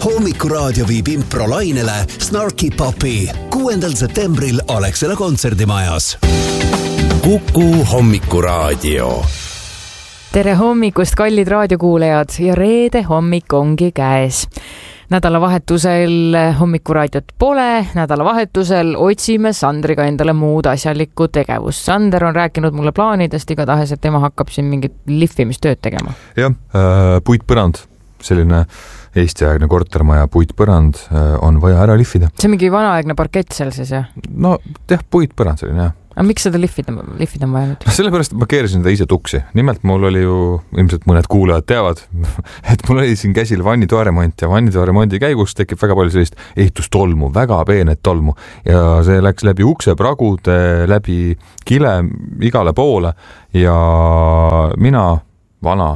Hommikuraadio viib improlainele Snarky Puppy 6. septembril Alexela kontserdimajas. Kuku Hommikuraadio. Tere hommikust, kallid raadiokuulejad, ja reede hommik ongi käes. Nädalavahetusel Hommikuraadiot pole, nädalavahetusel otsime Sandriga endale muud asjalikku tegevust. Sander on rääkinud mulle plaanidest igatahes, et tema hakkab siin mingit liffimistööd tegema. Jah, puitpõrand, selline Eesti-aegne kortermaja puitpõrand on vaja ära lihvida. See on mingi vanaaegne parkett seal siis, jah? No, puitpõrand selline, jah. Aga miks seda lihvida on vaja nüüd? Sellepärast ma keerasin seda ise tuksi. Nimelt mul oli ju, ilmselt mõned kuulajad teavad, et mul oli siin käsil vannitoaremont ja vannitoaremondi käigus tekib väga palju sellist ehitustolmu, väga peenet tolmu ja see läks läbi uksepragude, läbi kile igale poole ja mina, vana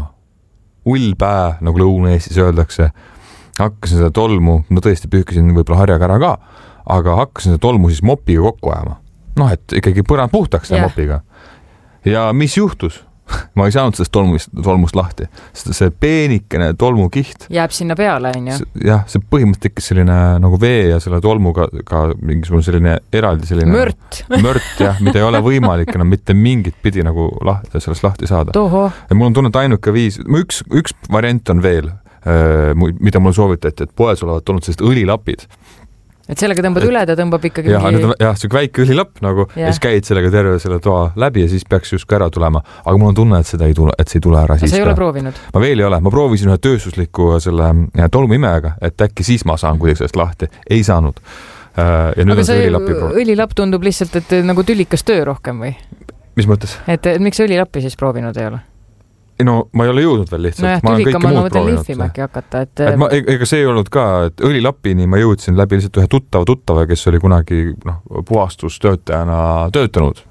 ullpää, nagu Lõuna-Eestis öeldakse, hakkasin seda tolmu, no tõesti pühkisin võib-olla harjaga ära ka, aga hakkasin seda tolmu siis mopiga kokku ajama. Noh, et ikkagi põrand puhtaks selle mopiga. Ja mis juhtus? Ma ei saanud sellest tolmust lahti. See peenikene tolmukiht jääb sinna peale, on ju? Jah, see põhimõtteliselt tekkis selline nagu vee ja selle tolmuga ka mingisugune selline eraldi selline mört, jah, mida ei ole võimalik enam mitte mingit pidi nagu sellest lahti saada. Toho. Ja mul on tunnet ainuke viis, üks variant on veel, mida mulle soovitati, et poes olevat olnud sellist õlilapid. Et sellega tõmbad üle, ta tõmbab ikkagi jah, see väike õlilapp nagu ja siis käid sellega terve selle toa läbi ja siis peaks just ära tulema. Aga mul on tunne, et see ei tule ära siis. Sa ei ole proovinud? Ma veel ei ole. Ma proovisin ühe tööstusliku selle tolmuimejaga, et äkki siis ma saan kuidagi sellest lahti. Ei saanud. Ja nüüd aga see õlilapp tundub lihtsalt, et nagu tülikas töö rohkem või? Mis mõttes? Et miks õlilappi siis proovinud ei ole? No ma ei ole jõudnud veel lihtsalt. No jah, tülika ma mõtlen lihvimaki hakata. Ega see ei olnud ka, et õlilapini ma jõudsin läbi lihtsalt ühe tuttava, kes oli kunagi puhastustöötajana töötanud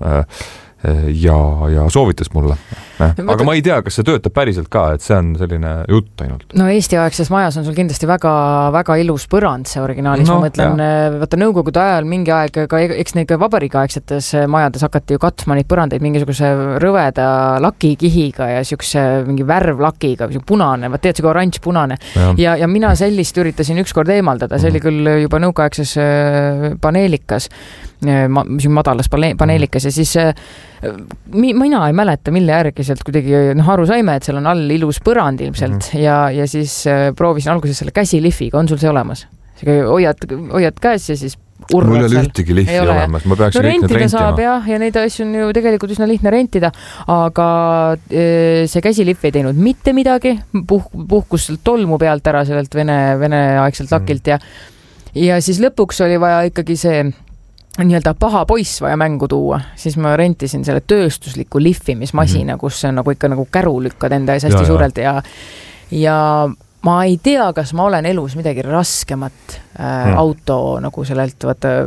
ja soovitas mulle. Aga ma ei tea, kas see töötab päriselt ka, et see on selline jutt ainult. No Eesti-aegses majas on sul kindlasti väga, väga ilus põrand see originaalis. Ma mõtlen, vaata nõukogude ajal mingi aeg, eks neid vabariigiaegsetes majades hakati ju katma neid põrandeid mingisuguse rõveda lakikihiga ja siukse mingi värvlakiga, punane, vaat teed see kui oranž punane. Ja mina sellist üritasin ükskord eemaldada, see oli küll juba nõukogudeaegses paneelikas, madalas paneelikas ja siis mina ei mäleta, mille järgi sealt kuidagi aru saime, et seal on all ilus põrand ilmselt ja siis proovisin alguses selle käsilihviga, on sul see olemas? Hoiad käes ja siis urrad mul ei ole ühtegi lihvi olemas, ma peaks kõik need rentima. Saab ja neid asju on ju tegelikult üsna lihtne rentida, aga see käsilihv ei teinud mitte midagi, puhkus tolmu pealt ära sellelt vene-aegselt lakilt ja siis lõpuks oli vaja ikkagi see nii-öelda paha poiss vaja mängu tuua, siis ma rentisin selle tööstusliku lihvimismasina, kus on nagu ikka nagu käru lükkad enda ees hästi suurelt ja ma ei tea, kas ma olen elus midagi raskemat auto nagu sellelt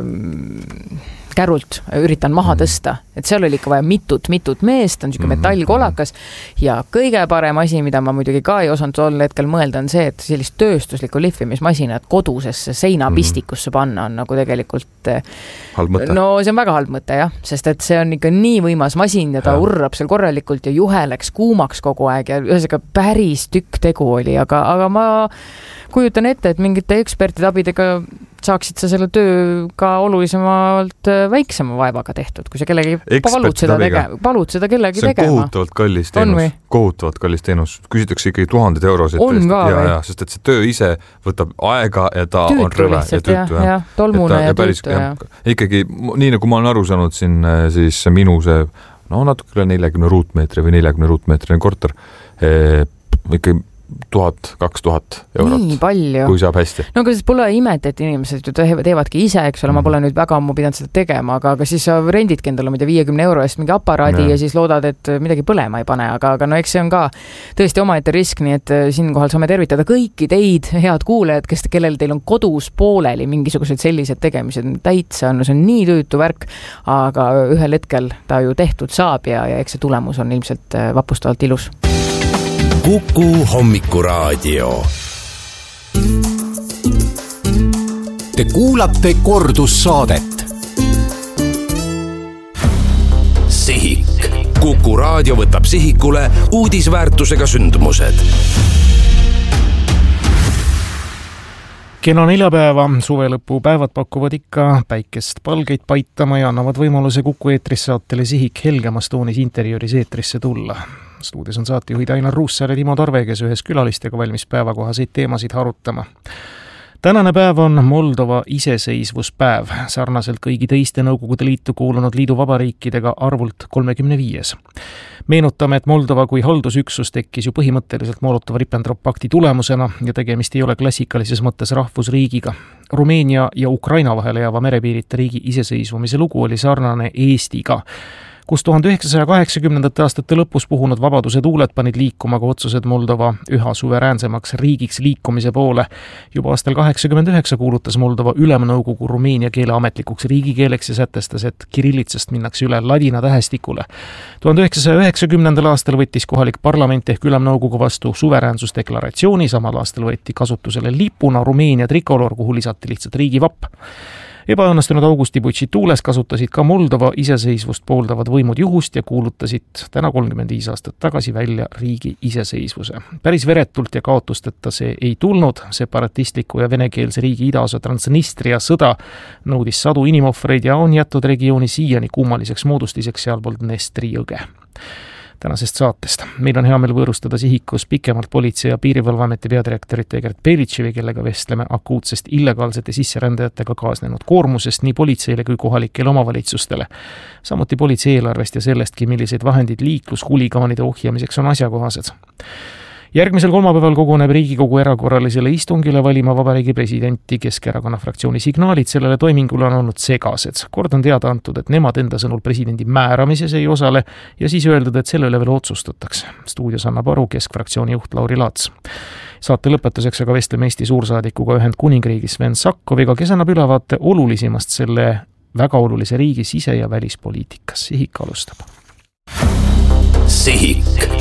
kärult üritan maha tõsta, et seal oli ikka vaja mitut meest, on siuke metallkolakas ja kõige parem asi, mida ma muidugi ka ei osanud tol hetkel mõelda, on see, et sellist tööstuslikku lihvimismasinat kodusesse seinapistikusse panna on nagu tegelikult halb mõte. No see on väga halb mõte, jah, sest et see on ikka nii võimas masin ja ta urrab seal korralikult ja juhe läks kuumaks kogu aeg ja ühesõnaga päris tükk tegu oli, aga ma kujutan ette, et mingite ekspertide abidega saaksid sa selle töö ka olulisemalt väiksema vaevaga tehtud, kui sa kellegi palud seda kellegi tegema. See on kohutavalt kallis teenus. Küsitakse ikkagi 1000 eurosid. On ka või? Sest et see töö ise võtab aega ja ta on rõve ja tüütu. Ja tolmune ja tüütu. Ikkagi, nii nagu ma olen aru saanud siin, siis minu see, natuke üle 40 ruutmeetri või 40 ruutmeetrine korter, ikkagi 1000-2000 eurot. Nii palju. Kui saab hästi. No aga siis pole imet, et inimesed ju teevadki ise, eks ole, ma pole nüüd väga ammu pidanud seda tegema, aga siis sa rendidki endale 50 euro eest mingi aparaadi ja siis loodad, et midagi põlema ei pane, aga no eks see on ka tõesti omaette risk, nii et siinkohal saame tervitada kõiki teid, head kuulejad, kellel teil on kodus pooleli mingisugused sellised tegemised, täitsa on, see on nii tüütu värk, aga ühel hetkel ta ju tehtud saab ja eks see tulemus on ilmselt vapustavalt ilus. Kuku Hommikuraadio. Te kuulate kordussaadet. Sihik. Kuku Raadio võtab sihikule uudisväärtusega sündmused. Kena neljapäeva, suvelõpu päevad pakuvad ikka päikest palgeid paitama ja annavad võimaluse Kuku eetris saatele Sihik helgemas toonis interiööris eetrisse tulla. Stuudios on saatejuhid Ainar Ruussaar ja Timo Tarve, kes ühes külalistega valmis päevakohaseid teemasid harutama. Tänane päev on Moldova iseseisvuspäev, sarnaselt kõigi teiste Nõukogude Liitu kuulunud liiduvabariikidega arvult 35. Meenutame, et Moldova kui haldusüksus tekkis ju põhimõtteliselt Molotov-Ribbentrop pakti tulemusena ja tegemist ei ole klassikalises mõttes rahvusriigiga. Rumeenia ja Ukraina vahele jääva merepiirita riigi iseseisvumise lugu oli sarnane Eestiga, kus 1980. aastate lõpus puhunud vabaduse tuuled panid liikuma ka otsused Moldova üha suveräänsemaks riigiks liikumise poole. Juba aastal 1989 kuulutas Moldova Ülemnõukogu rumeenia keele ametlikuks riigikeeleks ja sätestas, et kirillitsast minnakse üle ladina tähestikule. 1990. aastal võttis kohalik parlament ehk Ülemnõukogu vastu suveräänsusdeklaratsiooni, samal aastal võeti kasutusele lipuna Rumeenia trikolor, kuhu lisati lihtsalt riigivapp. Ebaõnnestunud augustiputši tuules kasutasid ka Moldova iseseisvust pooldavad võimud juhust ja kuulutasid täna 35 aastat tagasi välja riigi iseseisvuse. Päris veretult ja kaotusteta see ei tulnud, separatistliku ja venekeelse riigi idaosa Transnistria sõda nõudis sadu inimohvreid ja on jätud regiooni siiani kummaliseks moodustiseks sealpool Dnestri jõge. Tänasest saatest. Meil on hea meel võõrustada Sihikus pikemalt politsei- ja piirivalveameti peadirektorit Egert Belitševi, kellega vestleme akuutsest illegaalsete sisserändajatega kaasnenud koormusest nii politseile kui kohalikele omavalitsustele. Samuti politsei eelarvest ja sellestki, millised vahendid liiklushuligaanide ohjamiseks on asjakohased. Järgmisel kolmapäeval koguneb Riigikogu erakorralisele istungile valima vabariigi presidenti. Keskerakonna fraktsiooni signaalid sellele toimingule on olnud segased. Kord on teada antud, et nemad enda sõnul presidendi määramises ei osale ja siis öeldud, et selle üle veel otsustatakse. Stuudios annab aru keskfraktsiooni juht Lauri Laats. Saate lõpetuseks aga vestleme Eesti suursaadikuga Ühendkuningriigis Sven Sakkoviga, kes annab ülevaate olulisimast selle väga olulise riigi sise- ja välispoliitikas. Sihik alustab. Sihik.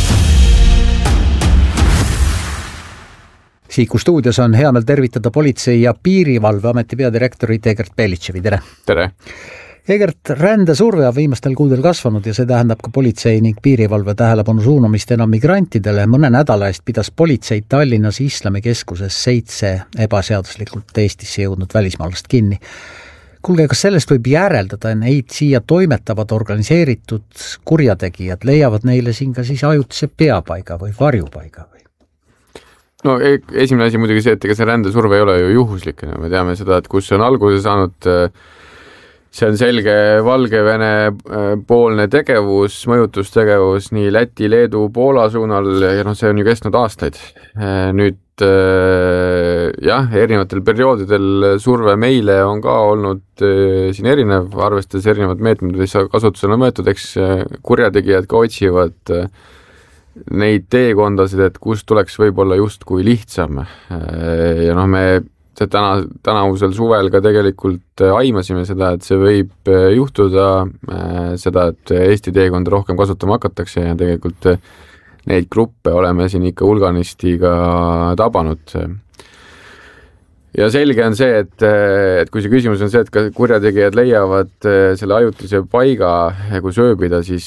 Sihiku stuudios on hea meel tervitada politsei- ja piirivalveameti peadirektorit Egert Belitševi. Tere! Tere! Egert, rändesurve on viimastel kuudel kasvanud ja see tähendab ka politsei ning piirivalve tähelepanu suunamist enam migrantidele. Mõne nädala eest pidas politsei Tallinnas Islamikeskuses 7 ebaseaduslikult Eestisse jõudnud välismaalast kinni. Kuulge, kas sellest võib järeldada, neid siia toimetavad organiseeritud kurjategijad leiavad neile siin ka siis ajutise peapaiga või varjupaiga? No esimene asi muidugi see, et ega see rändesurve ei ole ju juhuslik. Me teame seda, et kus on alguse saanud, see on selge Valgevene poolne tegevus, mõjutustegevus nii Läti, Leedu, Poola suunal ja see on ju kestnud aastaid. Nüüd erinevatel perioodidel surve meile on ka olnud siin erinev, arvestades erinevad meetmed, mis kasutusel on võetud, eks kurjategijad ka otsivad neid teekondasid, et kus tuleks võib-olla justkui lihtsam. Ja me tänavusel suvel ka tegelikult aimasime seda, et see võib juhtuda seda, et Eesti teekonda rohkem kasutama hakatakse ja tegelikult neid gruppe oleme siin ikka hulganistiga tabanud. Ja selge on see, et kui see küsimus on see, et ka kurjategijad leiavad selle ajutise paiga, kui sööbida, siis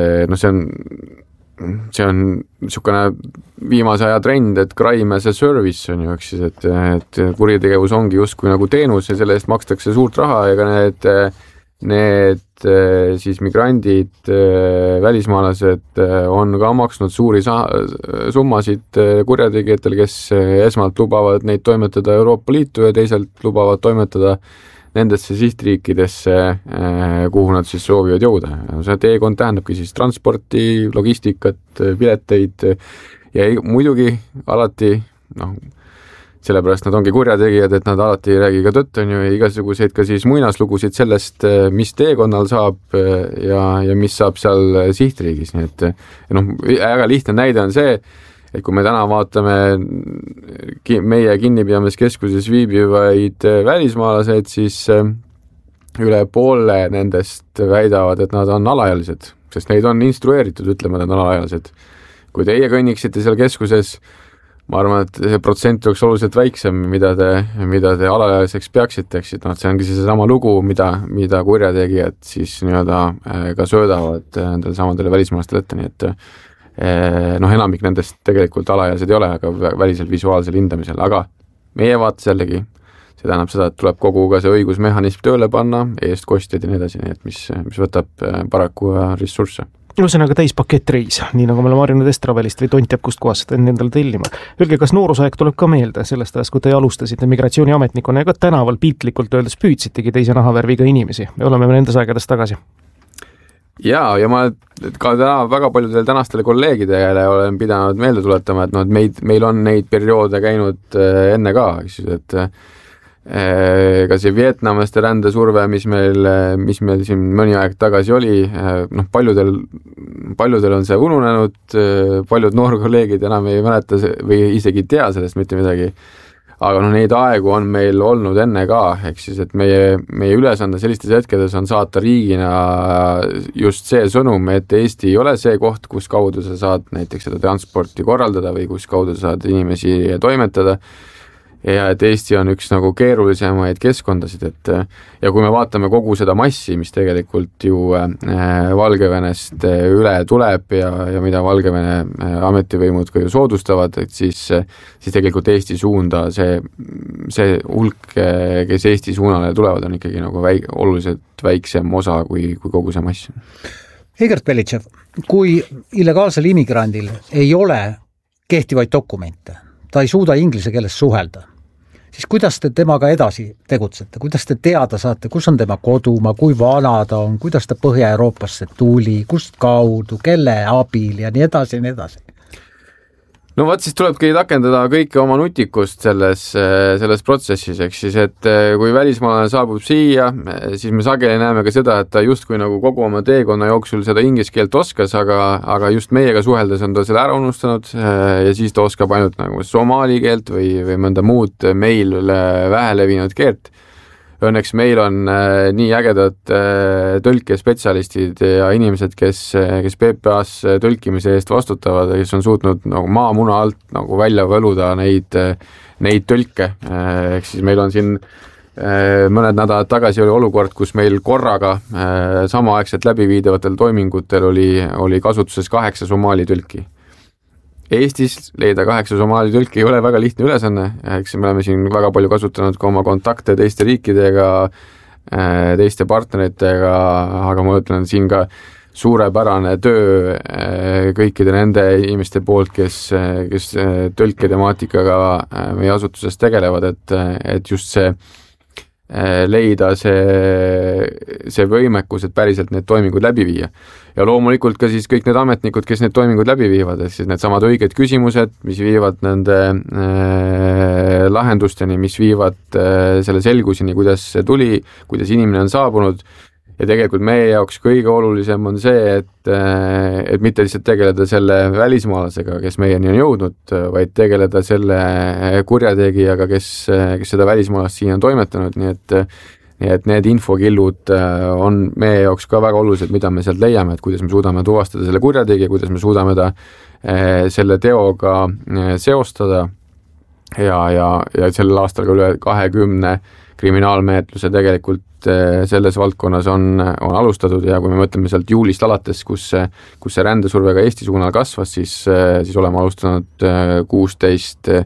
see on niisugune viimase aja trend, et crime as a service on ju, eks siis, et kuritegevus ongi justkui nagu teenus ja selle eest makstakse suurt raha ja ka need siis migrandid, välismaalased on ka maksnud suuri summasid kurjategijatel, kes esmalt lubavad neid toimetada Euroopa Liitu ja teisalt lubavad toimetada nendesse sihtriikidesse, kuhu nad siis soovivad jõuda. See teekond tähendabki siis transporti, logistikat, pileteid ja muidugi alati, sellepärast nad ongi kurjategijad, et nad alati ei räägi ka tõtt, on ju, igasuguseid ka siis muinaslugusid sellest, mis teekonnal saab ja mis saab seal sihtriigis. Nii et väga lihtne näide on see, et kui me täna vaatame meie kinnipidamiskeskuses viibivaid välismaalased, siis üle poole nendest väidavad, et nad on alaealised, sest neid on instrueeritud ütlema, et nad on alaealised. Kui teie kõnniksite seal keskuses, ma arvan, et see protsent oleks oluliselt väiksem, mida te alaealiseks peaksite, eks, et see ongi see sama lugu, mida kurjategijad siis ka söödavad nendele samadele välismaalastele ette, nii et enamik nendest tegelikult alaealised ei ole, aga välisel visuaalsel hindamisel, aga meie vaates jällegi see tähendab seda, et tuleb kogu ka see õigusmehhanism tööle panna, eestkostjad ja nii edasi, nii et mis võtab paraku ressursse. Ühesõnaga täispakett-reis, nii nagu me oleme harjunud Estravelist või tont teab kust kohast endale tellima. Öelge, kas noorusaeg tuleb ka meelde sellest ajast, kui te alustasite migratsiooniametnikuna ja ka tänaval piltlikult öeldes püüdsitegi teise nahavärviga inimesi? Me oleme nendes aegades tagasi. Ja ma ka täna väga paljudele tänastele kolleegidele olen pidanud meelde tuletama, et meil on neid perioode käinud enne ka, et ka see vietnamlaste rändesurve, mis meil siin mõni aeg tagasi oli, paljudel on see ununenud, paljud noorkolleegid enam ei mäleta või isegi tea sellest mitte midagi. Aga neid aegu on meil olnud enne ka, ehk siis, et meie ülesande sellistes hetkedes on saata riigina just see sõnum, et Eesti ei ole see koht, kus kaudu sa saad näiteks seda transporti korraldada või kus kaudu saad inimesi toimetada. Ja et Eesti on üks nagu keerulisemaid keskkondasid, et ja kui me vaatame kogu seda massi, mis tegelikult ju Valgevenest üle tuleb ja mida Valgevene ametivõimud ka ju soodustavad, et siis tegelikult Eesti suunda see hulk, kes Eesti suunale tulevad, on ikkagi nagu oluliselt väiksem osa kui kogu see mass. Egert Belitšev, kui illegaalsel immigrandil ei ole kehtivaid dokumente, ta ei suuda inglise keeles suhelda, siis kuidas te temaga edasi tegutsete, kuidas te teada saate, kus on tema kodumaa, kui vana ta on, kuidas ta Põhja-Euroopasse tuli, kust kaudu, kelle abil ja nii edasi ja nii edasi? No siis tulebki takendada kõike oma nutikust selles protsessis, ehk siis, et kui välismaalane saabub siia, siis me sageli näeme ka seda, et ta justkui nagu kogu oma teekonna jooksul seda inglise keelt oskas, aga just meiega suheldes on ta selle ära unustanud ja siis ta oskab ainult nagu somaali keelt või mõnda muud meil vähelevinud keelt. Õnneks meil on nii ägedad tõlkespetsialistid ja inimesed, kes PPA-s tõlkimise eest vastutavad, kes on suutnud nagu maamuna alt nagu välja võluda neid tõlke. Ehk siis meil on siin mõned nädalad tagasi oli olukord, kus meil korraga samaaegselt läbiviidavatel toimingutel oli kasutuses 8 somaali tõlki. Eestis leida 8 somaali tõlki ei ole väga lihtne ülesanne, eks me oleme siin väga palju kasutanud ka oma kontakte teiste riikidega, teiste partneritega, aga ma ütlen siin ka suurepärane töö kõikide nende inimeste poolt, kes tõlketemaatikaga meie asutuses tegelevad, et just see leida see võimekus, et päriselt need toimingud läbi viia. Ja loomulikult ka siis kõik need ametnikud, kes need toimingud läbi viivad, et siis need samad õiged küsimused, mis viivad nende lahendusteni, mis viivad selle selguseni, kuidas see tuli, kuidas inimene on saabunud. Ja tegelikult meie jaoks kõige olulisem on see, et mitte lihtsalt tegeleda selle välismaalasega, kes meieni on jõudnud, vaid tegeleda selle kurjategijaga, kes seda välismaalast siin on toimetanud, nii et need infokillud on meie jaoks ka väga olulised, mida me sealt leiame, et kuidas me suudame tuvastada selle kurjategija, kuidas me suudame ta selle teoga seostada ja sellel aastal ka üle 20 kriminaalmenetluse tegelikult selles valdkonnas on alustatud ja kui me mõtleme sealt juulist alates, kus see rändesurvega Eesti suunal kasvas, siis oleme alustanud 16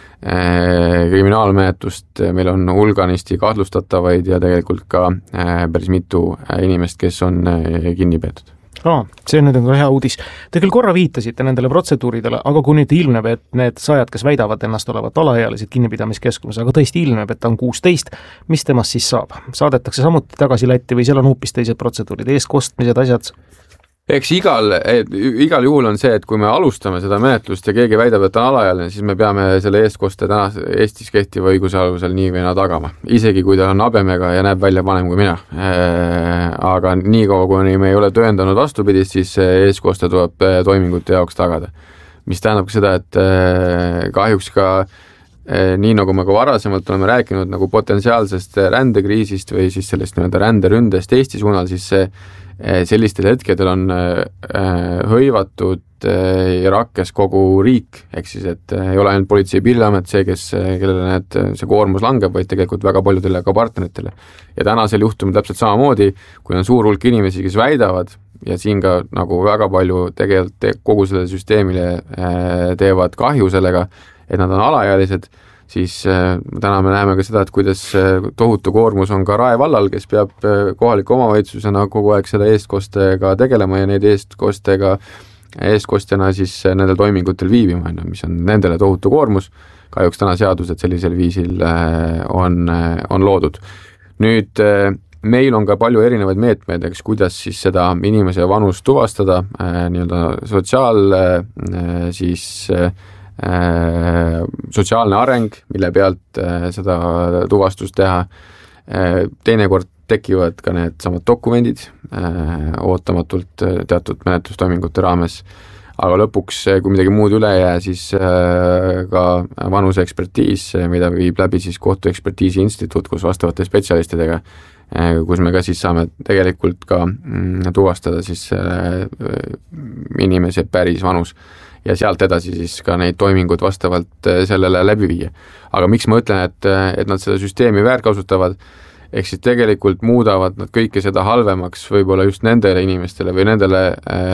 kriminaalmenetlust, meil on hulganisti kahtlustatavaid ja tegelikult ka päris mitu inimest, kes on kinni peetud. See nüüd on ka hea uudis. Te küll korra viitasite nendele protseduuridele, aga kui nüüd ilmneb, et need sajad, kes väidavad ennast olevat alaealised kinnipidamiskeskuses, aga tõesti ilmneb, et ta on 16, mis temast siis saab? Saadetakse samuti tagasi Lätti või seal on hoopis teised protseduurid, eeskostmised, asjad? Eks igal juhul on see, et kui me alustame seda menetlust ja keegi väidab, et ta on alaealine, siis me peame selle eestkoste täna Eestis kehtiva õiguse alusel nii või naa tagama. Isegi kui ta on habemega ja näeb välja vanem kui mina. Aga nii kaua, kui me ei ole tõendanud vastupidist, siis eestkoste tuleb toimingute jaoks tagada. Mis tähendab seda, et kahjuks ka nii nagu me ka varasemalt oleme rääkinud nagu potentsiaalsest rändekriisist või siis sellest ränderündest Eesti suunal, siis sellistel hetkedel on hõivatud ja rakkes kogu riik, ehk siis, et ei ole ainult politsei Piiriamet see, kellele see koormus langeb, vaid tegelikult väga paljudele ka partneritele. Ja tänasel juhtumil täpselt samamoodi, kui on suur hulk inimesi, kes väidavad ja siin ka nagu väga palju tegelikult kogu sellele süsteemile teevad kahju sellega, et nad on alaealised, siis täna me näeme ka seda, et kuidas tohutu koormus on ka Rae vallal, kes peab kohaliku omavalitsusena kogu aeg selle eestkostega tegelema ja neid eestkostjana siis nendel toimingutel viibima, mis on nendele tohutu koormus. Kahjuks täna seadused sellisel viisil on loodud. Nüüd meil on ka palju erinevaid meetmeid, kuidas siis seda inimese vanust tuvastada, sotsiaalne areng, mille pealt seda tuvastust teha. Teinekord tekivad ka need samad dokumendid ootamatult teatud menetlustoimingute raames, aga lõpuks, kui midagi muud üle jää, siis ka vanuse ekspertiis, mida viib läbi siis kohtuekspertiisi instituut, kus vastavate spetsialistidega, kus me ka siis saame tegelikult ka tuvastada siis inimese päris vanus ja sealt edasi siis ka neid toimingud vastavalt sellele läbi viia. Aga miks ma ütlen, et nad seda süsteemi väärkasutavad, ehk siis tegelikult muudavad nad kõike seda halvemaks võib-olla just nendele inimestele või nendele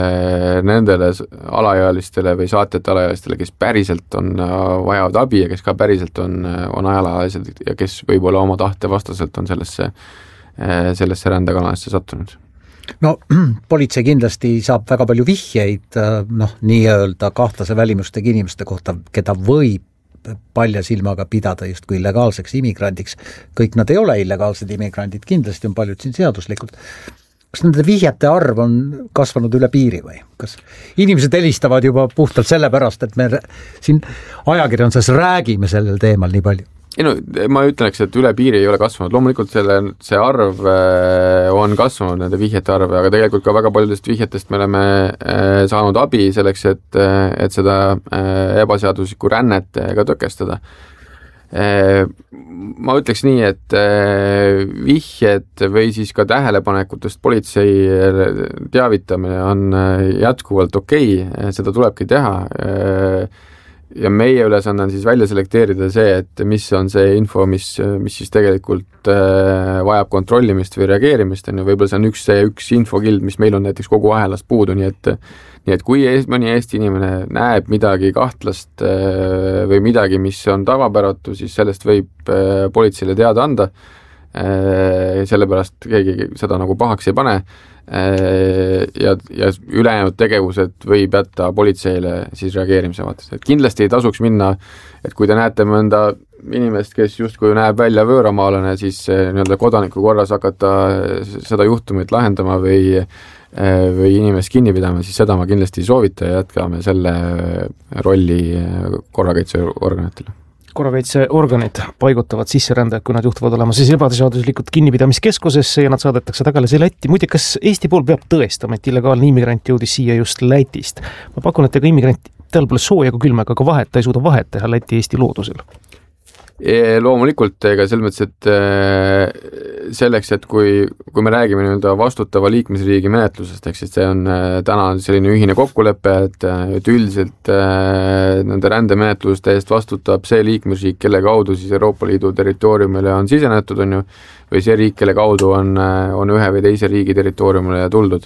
alaealistele või saatjate alaealistele, kes päriselt vajavad abi ja kes ka päriselt on ajalaalised ja kes võib-olla oma tahte vastaselt on sellesse rändekanalisse sattunud. No politsei kindlasti saab väga palju vihjeid nii-öelda kahtlase välimustega inimeste kohta, keda võib palja silmaga pidada justkui illegaalseks immigrandiks. Kõik nad ei ole illegaalsed immigrandid, kindlasti on paljud siin seaduslikult. Kas nende vihjete arv on kasvanud üle piiri või? Kas inimesed helistavad juba puhtalt sellepärast, et me siin ajakirjanduses räägime sellel teemal nii palju? Ma ütleks, et üle piiri ei ole kasvanud. Loomulikult see arv on kasvanud, nende vihjete arv, aga tegelikult ka väga paljudest vihjetest me oleme saanud abi selleks, et seda ebaseaduslikku rännet ka tõkestada. Ma ütleks nii, et vihjed või siis ka tähelepanekutest politsei teavitamine on jätkuvalt okei, seda tulebki teha. Ja meie ülesanne on siis välja selekteerida see, et mis on see info, mis siis tegelikult vajab kontrollimist või reageerimist, võib-olla see on üks infokild, mis meil on näiteks kogu ahelast puudu, nii et kui mõni Eesti inimene näeb midagi kahtlast või midagi, mis on tavapäratu, siis sellest võib politseile teada anda, sellepärast keegi seda nagu pahaks ei pane ja ülejäänud tegevused võib jätta politseile siis reageerimise vaates. Et kindlasti ei tasuks minna, et kui te näete mõnda inimest, kes justkui näeb välja võõramaalane, siis kodaniku korras hakata seda juhtumit lahendama või inimest kinni pidama, siis seda ma kindlasti ei soovita ja jätkame selle rolli korrakaitseorganitele. Korrakaitseorganid paigutavad sisserändajad, kui nad juhtuvad olema siis ebaseaduslikult kinnipidamiskeskusesse ja nad saadetakse tagasi Lätti. Muide, kas Eesti pool peab tõestama, et illegaalne immigrant jõudis siia just Lätist? Ma pakun, et ega immigrant tal pole sooja kui külmaga ka vahet, ta ei suuda vahet teha Läti-Eesti loodusel. Loomulikult, ega selles mõttes, et selleks, et kui me räägime vastutava liikmesriigi menetlusest, ehk siis see on täna selline ühine kokkulepe, et üldiselt nende rändemenetluste eest vastutab see liikmesriik, kelle kaudu siis Euroopa Liidu territooriumile on sisenetud, või see riik, kelle kaudu on ühe või teise riigi territooriumile tuldud.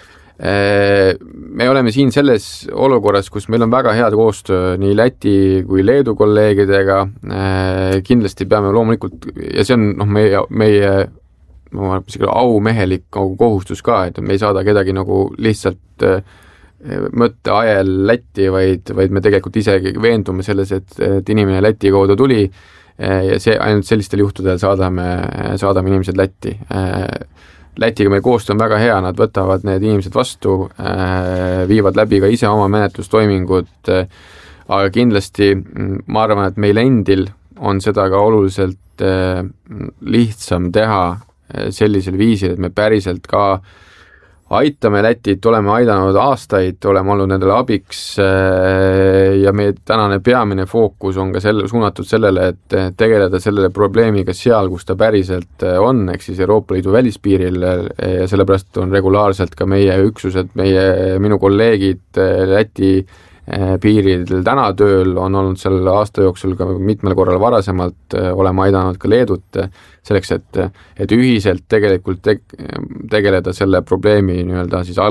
Me oleme siin selles olukorras, kus meil on väga head koostöö nii Läti kui Leedu kolleegidega, kindlasti peame loomulikult, ja see on meie aumehelik kohustus ka, et me ei saada kedagi nagu lihtsalt mõtteajel Lätti, vaid me tegelikult isegi veendume selles, et inimene Läti kaudu tuli ja ainult sellistel juhtudel saadame inimesed Lätti. Lätiga meil koostöö on väga hea, nad võtavad need inimesed vastu, viivad läbi ka ise oma menetlustoimingud, aga kindlasti ma arvan, et meil endil on seda ka oluliselt lihtsam teha sellisel viisil, et me päriselt ka aitame Lätit, oleme aidanud aastaid, oleme olnud nendele abiks ja meie tänane peamine fookus on ka suunatud sellele, et tegeleda sellele probleemiga seal, kus ta päriselt on, ehk siis Euroopa Liidu välispiiril ja sellepärast on regulaarselt ka meie üksused, minu kolleegid Läti piiril täna tööl, on olnud seal aasta jooksul ka mitmel korral varasemalt, oleme aidanud ka Leedut selleks, et ühiselt tegelikult tegeleda selle probleemi siis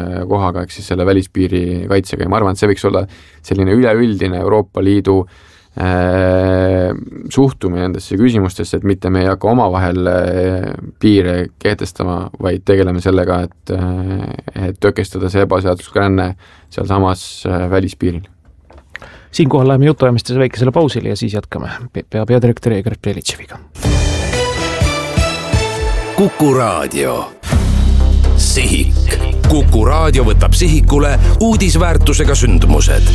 algkohaga, ehk siis selle välispiiri kaitsega ja ma arvan, et see võiks olla selline üleüldine Euroopa Liidu suhtumine nendesse küsimustesse, et mitte me ei hakka omavahel piire kehtestama, vaid tegeleme sellega, et tõkestada see ebaseaduslik ränne sealsamas välispiiril. Siinkohal läheme jutuajamistes väikesele pausile ja siis jätkame PPA peadirektori Egert Belitševiga. Kuku Raadio. Sihik. Kuku Raadio võtab sihikule uudisväärtusega sündmused.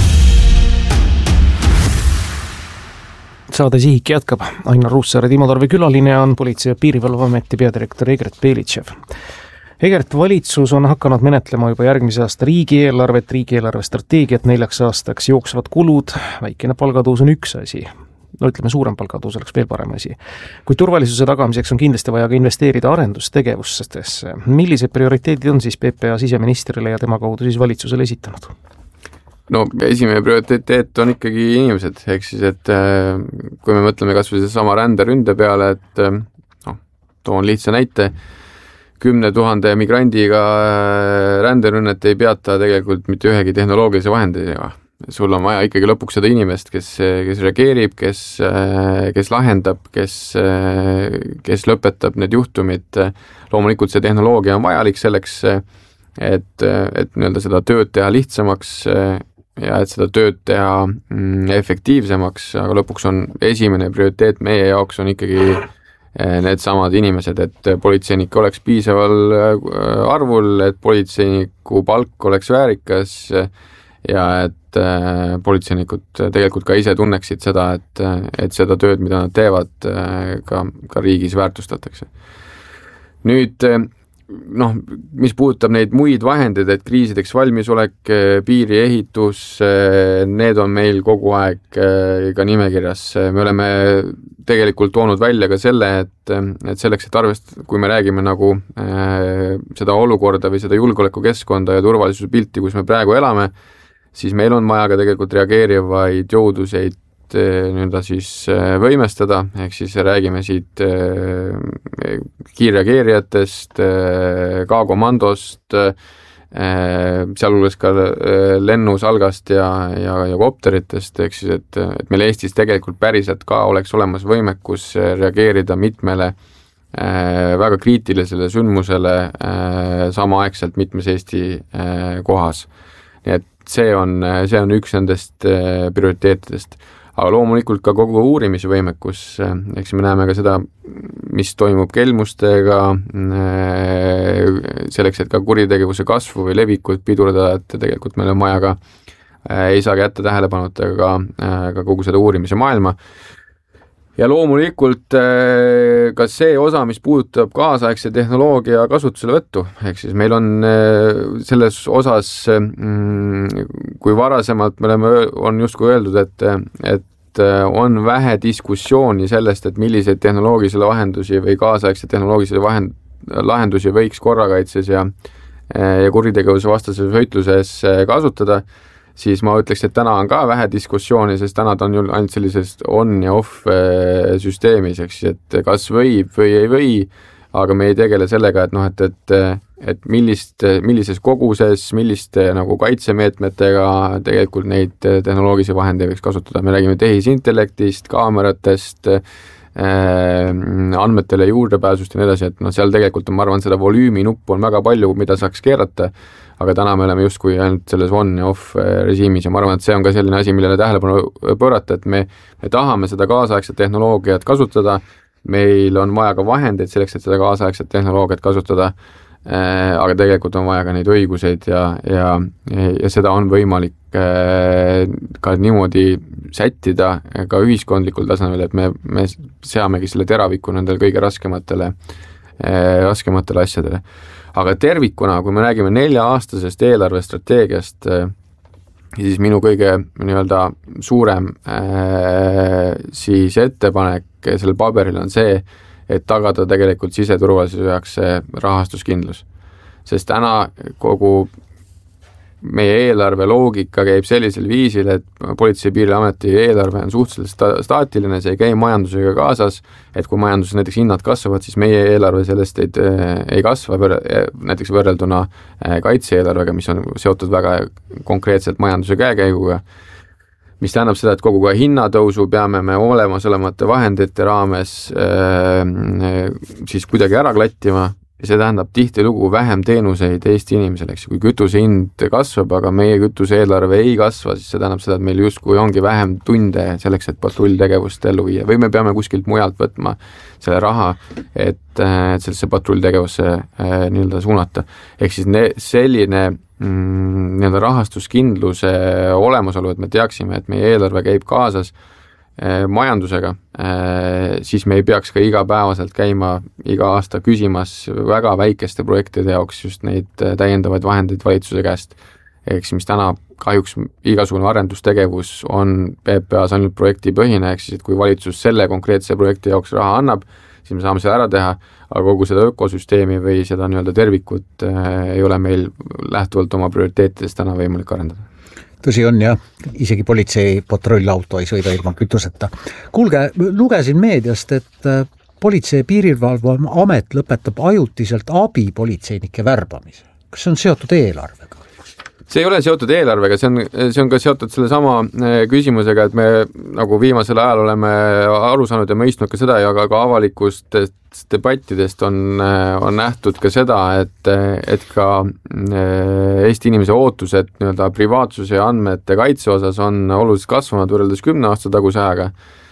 Saade Sihik jätkab. Ainar Ruussaare Timo Tarve külaline on Politsei- ja Piirivalveameti peadirektor Egert Belitšev. Egert, valitsus on hakanud menetlema juba järgmise aasta riigieelarvet, riigieelarve strateegiat 4 aastaks, jooksvad kulud, väikene palgatõus on üks asi. No ütleme, suurem palgatõus oleks veel parem asi. Kuid turvalisuse tagamiseks on kindlasti vaja ka investeerida arendustegevustesse. Millised prioriteedid on siis PPA siseministrile ja tema kaudu siis valitsusele esitanud? No esimene prioriteet on ikkagi inimesed, ehk siis, et kui me mõtleme kas või sama ränderünde peale, et toon lihtsa näite, 10 000 migrandiga ränderünnet ei peata tegelikult mitte ühegi tehnoloogilise vahendiga. Sul on vaja ikkagi lõpuks seda inimest, kes reageerib, kes lahendab, kes lõpetab need juhtumid. Loomulikult see tehnoloogia on vajalik selleks, et nii-öelda seda tööd teha lihtsamaks ja et seda tööd teha efektiivsemaks, aga lõpuks on esimene prioriteet meie jaoks on ikkagi need samad inimesed, et politseinik oleks piisaval arvul, et politseiniku palk oleks väärikas ja et politseinikud tegelikult ka ise tunneksid seda, et seda tööd, mida nad teevad, ka riigis väärtustatakse. Nüüd, mis puudutab neid muid vahendeid, et kriisideks valmisolek, piiri ehitus, need on meil kogu aeg ka nimekirjas. Me oleme tegelikult toonud välja ka selle, et selleks, et kui me räägime nagu seda olukorda või seda julgeolekukeskkonda ja turvalisuse pilti, kus me praegu elame, siis meil on vaja ka tegelikult reageerivaid jõuduseid nii-öelda siis võimestada, ehk siis räägime siit kiirreageerijatest, K-komandost, sealhulgas ka lennusalgast ja kopteritest, ehk siis, et meil Eestis tegelikult päriselt ka oleks olemas võimekus reageerida mitmele väga kriitilisele sündmusele samaaegselt mitmes Eesti kohas. Nii et see on üks nendest prioriteetidest. Aga loomulikult ka kogu uurimisvõimekus, eks me näeme ka seda, mis toimub kelmustega, selleks, et ka kuritegevuse kasvu või levikut pidurdada, et tegelikult meil on vaja ka, ei saa jätta tähelepanuta ka kogu seda uurimise maailma. Ja loomulikult ka see osa, mis puudutab kaasaegse tehnoloogia kasutuselevõttu, ehk siis meil on selles osas, kui varasemalt on justkui öeldud, et on vähe diskussiooni sellest, et milliseid tehnoloogilisi lahendusi või kaasaegse tehnoloogilisi lahendusi võiks korrakaitses ja kuritegevuse vastases võitluses kasutada, siis ma ütleks, et täna on ka vähe diskussiooni, sest täna ta on ju ainult sellisest on ja off süsteemis, eks, et kas võib või ei või, aga me ei tegele sellega, et millises koguses, milliste nagu kaitsemeetmetega tegelikult neid tehnoloogilisi vahendeid võiks kasutada. Me räägime tehisintellektist, kaameratest, andmetele juurdepääsust ja nii edasi, et seal tegelikult on, ma arvan, seda volüümi nuppu on väga palju, mida saaks keerata, aga täna me oleme justkui ainult selles on ja off režiimis ja ma arvan, et see on ka selline asi, millele tähelepanu pöörata, et me tahame seda kaasaegset tehnoloogiat kasutada, meil on vaja ka vahendeid selleks, et seda kaasaegset tehnoloogiat kasutada, aga tegelikult on vaja ka neid õiguseid ja seda on võimalik ka niimoodi sättida ka ühiskondlikul tasemel, et me seamegi selle teraviku nendel kõige raskematele asjadele. Aga tervikuna, kui me räägime 4-aastasest eelarvestrateegiast, siis minu kõige nii-öelda suurem siis ettepanek sellel paberil on see, et tagada tegelikult siseturvalisuse jaoks see rahastuskindlus. Sest täna kogu meie eelarve loogika käib sellisel viisil, et Politsei- ja Piirivalveameti eelarve on suhteliselt staatiline, see ei käi majandusega kaasas, et kui majanduses näiteks hinnad kasvavad, siis meie eelarve sellest ei kasva, näiteks võrrelduna kaitse-eelarvega, mis on seotud väga konkreetselt majanduse käekäiguga. mis tähendab seda, et kogu hinnatõusu peame me olemasolevate vahendite raames siis kuidagi ära klattima ja see tähendab tihtilugu vähem teenuseid Eesti inimesele, eks kui kütuse hind kasvab, aga meie kütuse eelarve ei kasva, siis see tähendab seda, et meil justkui ongi vähem tunde selleks, et patrulltegevust ellu viia või me peame kuskilt mujalt võtma selle raha, et sellesse patrulltegevusse nii-öelda suunata. Ehk siis selline nii-öelda rahastuskindluse olemasolu, et me teaksime, et meie eelarve käib kaasas majandusega, siis me ei peaks ka igapäevaselt käima iga aasta küsimas väga väikeste projektide jaoks just neid täiendavaid vahendeid valitsuse käest. Ehk siis mis täna kahjuks igasugune arendustegevus on PPA-s ainult projektipõhine, ehk siis et kui valitsus selle konkreetse projekti jaoks raha annab, siis me saame seda ära teha, aga kogu seda ökosüsteemi või seda nii-öelda tervikut ei ole meil lähtuvalt oma prioriteetidest täna võimalik arendada. Tõsi on jah, isegi politsei patrullauto ei sõida ilma kütuseta. Kuulge, lugesin meediast, et politsei- ja piirivalveamet lõpetab ajutiselt abipolitseinike värbamise. Kas see on seotud eelarvega? See ei ole seotud eelarvega, see on ka seotud selle sama küsimusega, et me nagu viimasel ajal oleme aru saanud ja mõistnud ka seda ja ka avalikust debattidest on nähtud ka seda, et ka Eesti inimese ootused nii-öelda privaatsuse ja andmete kaitse osas on oluliselt kasvanud võrreldes 10 aasta taguse ajaga.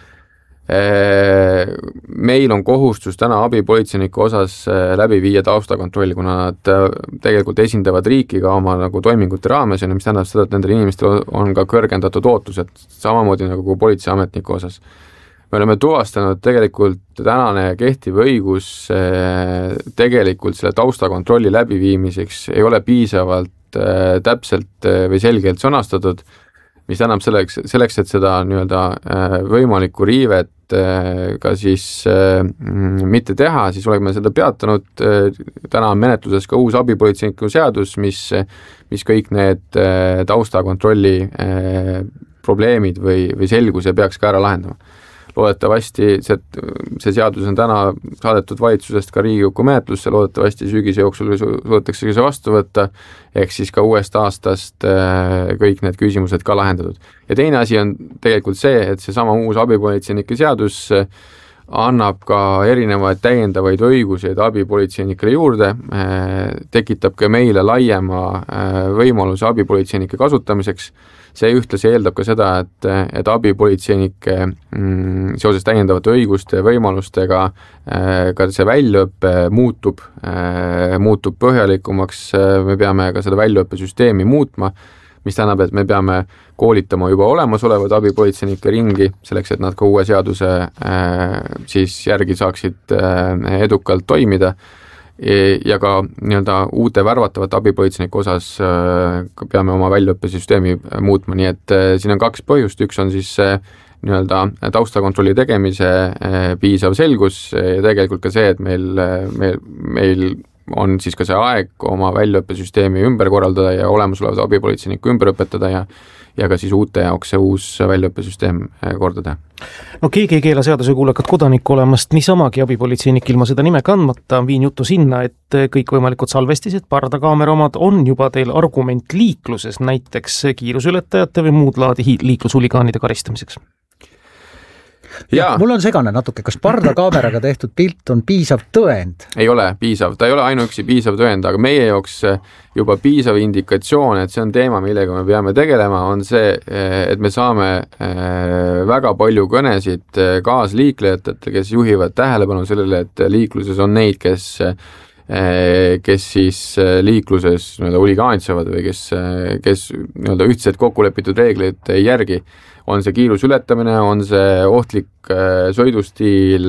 Meil on kohustus täna abipolitseiniku osas läbi viia taustakontrolli, kuna nad tegelikult esindavad riiki ka oma nagu toimingute raames ja mis tähendab seda, et nendel inimestel on ka kõrgendatud ootused, samamoodi nagu politseiametniku osas. Me oleme tuvastanud tegelikult tänane kehtiv õigus tegelikult selle taustakontrolli läbiviimiseks ei ole piisavalt täpselt või selgelt sõnastatud, mis tähendab selleks, et seda nii-öelda võimalikku riivet ka siis mitte teha, siis oleme seda peatanud. Täna on menetluses ka uus abipolitseiniku seadus, mis kõik need taustakontrolli probleemid või selguse peaks ka ära lahendama. Loodetavasti see seadus on täna saadetud valitsusest ka Riigikokku menetlusse, loodetavasti sügise jooksul suudetakse see vastu võtta, ehk siis ka uuest aastast kõik need küsimused ka lahendatud. Ja teine asi on tegelikult see, et see sama uus abipolitseinike seadus annab ka erinevaid täiendavaid õiguseid abipolitseinikele juurde, tekitab ka meile laiema võimaluse abipolitseinike kasutamiseks. See ühtlasi eeldab ka seda, et abipolitseinike seoses täiendavate õiguste ja võimalustega ka see väljaõppe muutub põhjalikumaks, me peame ka seda väljaõppesüsteemi muutma, mis tähendab, et me peame koolitama juba olemasolevad abipolitseinike ringi, selleks, et nad ka uue seaduse siis järgi saaksid edukalt toimida. Ja ka nii-öelda uute värvatavate abipolitseinike osas peame oma väljaõppesüsteemi muutma, nii et siin on 2 põhjust, üks on siis nii-öelda taustakontrolli tegemise piisav selgus ja tegelikult ka see, et meil on siis ka see aeg oma väljaõppesüsteemi ümber korraldada ja olemasolevad abipolitseinikku ümber õpetada ja ka siis uute jaoks see uus väljaõppesüsteem korda teha. No keegi ei keela seaduse kuulekat kodanikku olemast niisamagi abipolitseinik ilma seda nime kandmata, viin jutu sinna, et kõikvõimalikud salvestised, pardakaamera omad on juba teil argument liikluses, näiteks kiiruseületajate või muud laadi liiklushuligaanide karistamiseks. Ja, mul on segane natuke, kas pardakaameraga tehtud pilt on piisav tõend? Ei ole piisav, ta ei ole ainuüksi piisav tõend, aga meie jaoks juba piisav indikatsioon, et see on teema, millega me peame tegelema, on see, et me saame väga palju kõnesid kaasliiklejatelt, kes juhivad tähelepanu sellele, et liikluses on neid, kes siis liikluses huligaanitsevad või kes nii-öelda ühtselt kokkulepitud reegleid ei järgi. On see kiirus ületamine, on see ohtlik sõidustiil,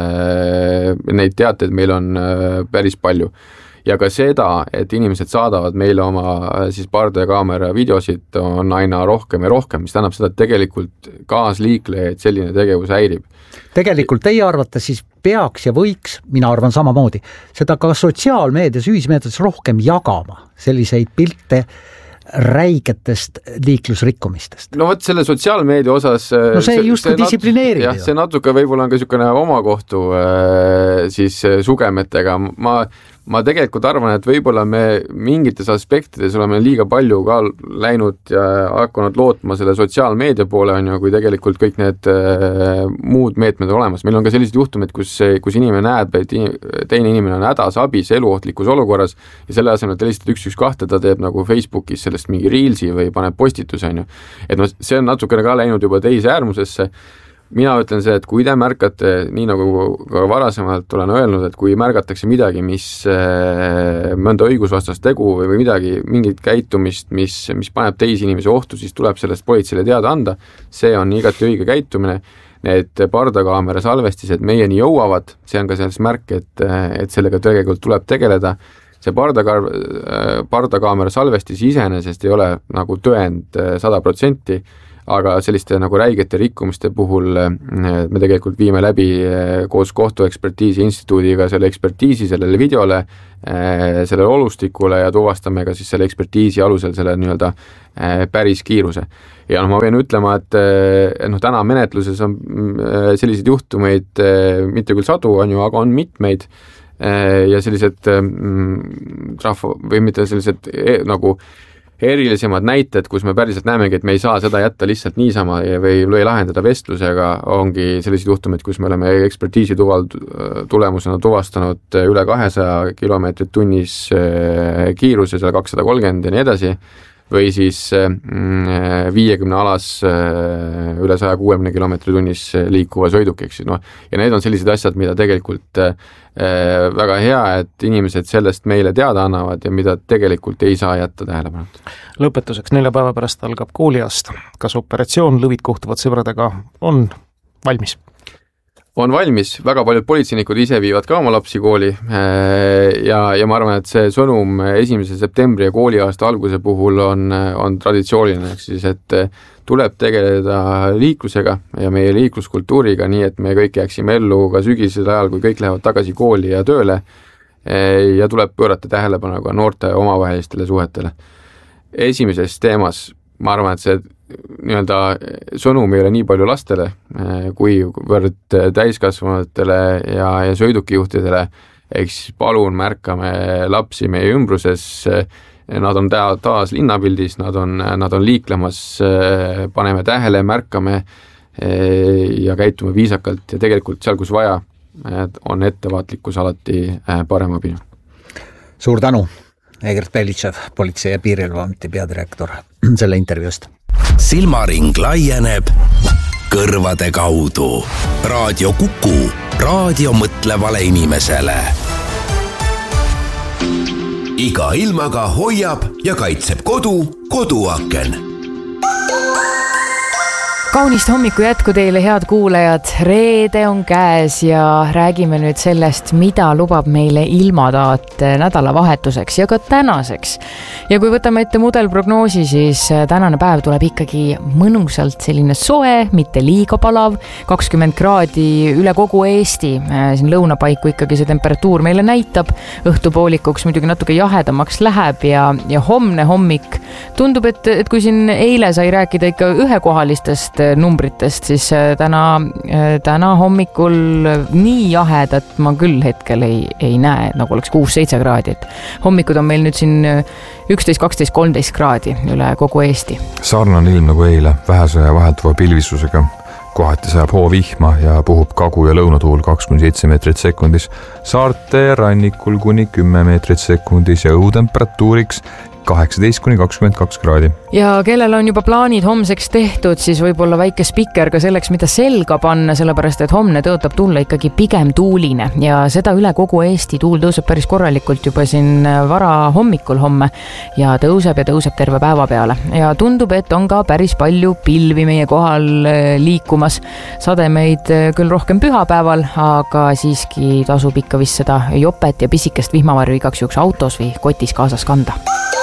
neid teateid meil on päris palju. Ja ka seda, et inimesed saadavad meile oma siis pardakaamera videosid on aina rohkem ja rohkem, mis tähendab seda, et tegelikult kaasliiklejaid selline tegevus häirib. Tegelikult teie arvate siis peaks ja võiks, mina arvan samamoodi, seda ka sotsiaalmeedias, ühismeedias rohkem jagama, selliseid pilte räigetest liiklusrikkumistest. No võt selle sotsiaalmeedia osas no see just distsiplineerib. Jah, see natuke võib-olla on ka niisugune omakohtu siis sugemetega. ma tegelikult arvan, et võib-olla me mingites aspektides oleme liiga palju ka läinud ja hakanud lootma selle sotsiaalmeedia poole, on ju, kui tegelikult kõik need muud meetmed on olemas. Meil on ka sellised juhtumid, kus inimene näeb, et teine inimene on hädas abis eluohtlikus olukorras ja selle asemel, et helistada 112, ta teeb nagu Facebookis sellest mingi reelsi või paneb postituse, on ju. Et no see on natukene ka läinud juba teise äärmusesse. Mina ütlen see, et kui te märkate, nii nagu ka varasemalt olen öelnud, et kui märgatakse midagi, mis mõnda õigusvastast tegu või midagi, mingit käitumist, mis paneb teisi inimesi ohtu, siis tuleb sellest politseile teada anda. See on igati õige käitumine. Need pardakaamera salvestised meieni jõuavad, see on ka selles märk, et sellega tegelikult tuleb tegeleda. See pardakaamera salvestis iseenesest ei ole nagu tõend 100%, aga selliste nagu räigete rikkumiste puhul me tegelikult viime läbi koos kohtuekspertiisi instituudiga selle ekspertiisi sellele videole, sellele olustikule ja tuvastame ka siis selle ekspertiisi alusel selle nii-öelda päris kiiruse. Ja ma pean ütlema, et täna menetluses on selliseid juhtumeid mitte küll sadu, on ju, aga on mitmeid ja sellised või mitte sellised nagu erilisemad näited, kus me päriselt näemegi, et me ei saa seda jätta lihtsalt niisama või lahendada vestlusega, ongi sellised juhtumid, kus me oleme ekspertiisi tulemusena tuvastanud üle 200 kilomeetrit tunnis kiiruse, seal 230 ja nii edasi, või siis 50 alas üle 160 kilomeetri tunnis liikuva sõidukiks. No, ja need on sellised asjad, mida tegelikult väga hea, et inimesed sellest meile teada annavad ja mida tegelikult ei saa jätta tähelepanu. Lõpetuseks 4 päeva pärast algab kooliaasta. Kas operatsioon Lõvid kohtuvad sõbradega on valmis? On valmis, väga paljud politseinikud ise viivad ka oma lapsi kooli ja ma arvan, et see sõnum 1. septembri ja kooliaasta alguse puhul on traditsiooniline, siis et tuleb tegeleda liiklusega ja meie liikluskultuuriga, nii et me kõik jääksime ellu ka sügisel ajal, kui kõik lähevad tagasi kooli ja tööle ja tuleb pöörata tähelepanu ka noorte omavahelistele suhetele. Esimeses teemas ma arvan, et see nii-öelda sõnum ei ole nii palju lastele kui võrd täiskasvanutele ja sõidukijuhtidele, eks palun märkame lapsi meie ümbruses, nad on taas linnapildis, nad on liiklemas, paneme tähele, märkame ja käitume viisakalt ja tegelikult seal, kus vaja, on ettevaatlikkus alati parem abi. Suur tänu, Egert Belitšev, Politsei- ja Piirivalveameti peadirektor, selle intervjuust. Silmaring laieneb kõrvade kaudu. Raadio Kuku, raadio mõtlevale inimesele. Iga ilmaga hoiab ja kaitseb koduaken. Kaunist hommiku jätku teile, head kuulajad. Reede on käes ja räägime nüüd sellest, mida lubab meile ilmataat nädalavahetuseks ja ka tänaseks. Ja kui võtame ette mudelprognoosi, siis tänane päev tuleb ikkagi mõnusalt selline soe, mitte liiga palav, 20 kraadi üle kogu Eesti. Siin lõunapaiku ikkagi see temperatuur meile näitab, õhtupoolikuks muidugi natuke jahedamaks läheb ja homne hommik tundub, et kui siin eile sai rääkida ikka ühekohalistest numbritest, siis täna hommikul nii jahedat ma küll hetkel ei näe, nagu oleks 6-7 kraadi. Hommikud on meil nüüd siin 11, 12, 13 kraadi üle kogu Eesti. Sarnane ilm nagu eile, vähese ja vahelduva pilvisusega. Kohati sajab hoovihma ja puhub kagu- ja lõunatuul 2-7 meetrit sekundis. Saarte rannikul kuni 10 meetrit sekundis ja õhutemperatuuriks 18-22 kraadi. Ja kellel on juba plaanid homseks tehtud, siis võib-olla väike spikker ka selleks, mida selga panna, sellepärast et homne tõotab tulla ikkagi pigem tuuline ja seda üle kogu Eesti. Tuul tõuseb päris korralikult juba siin vara hommikul homme ja tõuseb terve päeva peale. Ja tundub, et on ka päris palju pilvi meie kohal liikumas. Sademeid küll rohkem pühapäeval, aga siiski tasub ikka vist seda jopet ja pisikest vihmavarju igaks juhuks autos või kotis kaasas kanda.